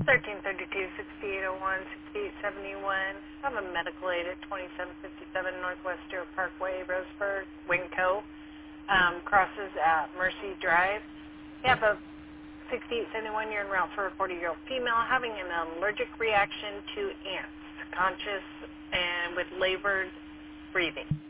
1332, 6801, 6871. I have a medical aid at 2757 Northwest Stewart Parkway, Roseburg, Winco. Crosses at Mercy Drive. We have a 6871 year en route for a 40-year-old female having an allergic reaction to ants, conscious and with labored breathing.